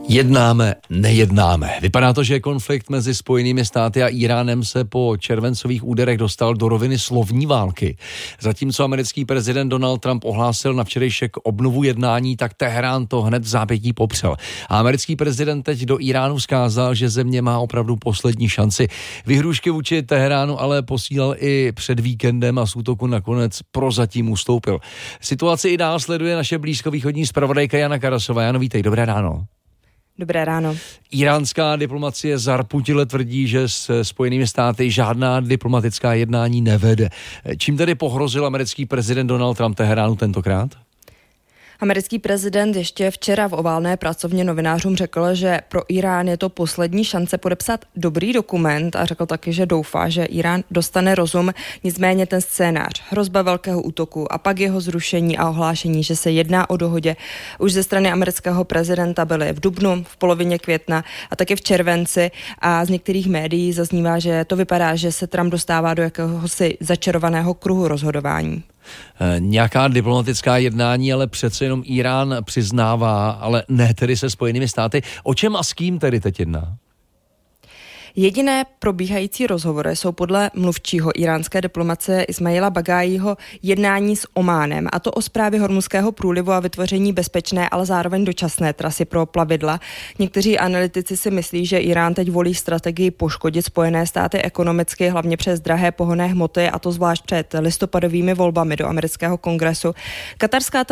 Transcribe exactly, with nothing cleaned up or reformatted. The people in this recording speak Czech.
Jednáme, nejednáme. Vypadá to, že konflikt mezi Spojenými státy a Íránem se po červencových úderech dostal do roviny slovní války. Zatímco americký prezident Donald Trump ohlásil na včerejšek obnovu jednání, tak Teherán to hned v zápětí popřel. A americký prezident teď do Íránu vzkázal, že země má opravdu poslední šanci. Vyhrůžky vůči Teheránu ale posílal i před víkendem a z útoku nakonec prozatím ustoupil. Situaci i dál sleduje naše blízkovýchodní zpravodajka Jana Karasová. Jano, vítej, dobré ráno. Dobré ráno. Iránská diplomacie zarputile tvrdí, že s Spojenými státy žádná diplomatická jednání nevede. Čím tedy pohrozil americký prezident Donald Trump Teheránu tentokrát? Americký prezident ještě včera v oválné pracovně novinářům řekl, že pro Irán je to poslední šance podepsat dobrý dokument a řekl taky, že doufá, že Irán dostane rozum. Nicméně ten scénář, hrozba velkého útoku a pak jeho zrušení a ohlášení, že se jedná o dohodě, už ze strany amerického prezidenta byly v dubnu, v polovině května a taky v červenci a z některých médií zaznívá, že to vypadá, že se Trump dostává do jakéhosi začarovaného kruhu rozhodování. Nějaká diplomatická jednání, ale přece jenom Irán přiznává, ale ne tedy se Spojenými státy. O čem a s kým tedy teď jedná? Jediné probíhající rozhovory jsou podle mluvčího iránské diplomacie Ismaila Bagájího jednání s Ománem, a to o správě Hormuzského průlivu a vytvoření bezpečné, ale zároveň dočasné trasy pro plavidla. Někteří analytici si myslí, že Irán teď volí strategii poškodit Spojené státy ekonomicky, hlavně přes drahé pohonné hmoty, a to zvlášť před listopadovými volbami do amerického kongresu. Katarská